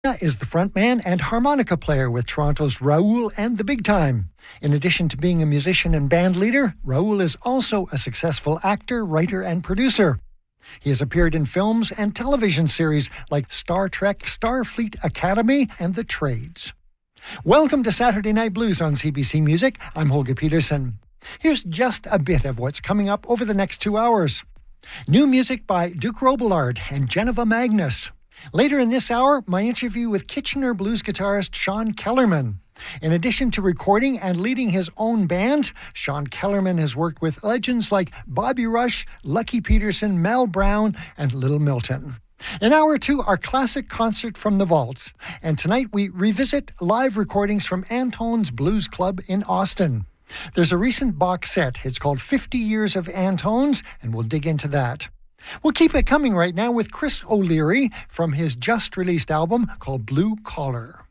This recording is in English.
is the frontman and harmonica player with Toronto's Raoul and the Big Time. In addition to being a musician and band leader, Raoul is also a successful actor, writer, and producer. He has appeared in films and television series like Star Trek, Starfleet Academy, and The Trades. Welcome to Saturday Night Blues on CBC Music. I'm Holger Peterson. Here's just a bit of what's coming up over the next 2 hours. New music by Duke Robillard and Geneva Magnus. Later in this hour, my interview with Kitchener blues guitarist Sean Kellerman. In addition to recording and leading his own band, Sean Kellerman has worked with legends like Bobby Rush, Lucky Peterson, Mel Brown, and Little Milton. In hour 2, our classic concert from the vaults. And tonight we revisit live recordings from Antone's Blues Club in Austin. There's a recent box set. It's called 50 Years of Antone's, and we'll dig into that. We'll keep it coming right now with Chris O'Leary from his just-released album called Blue Collar.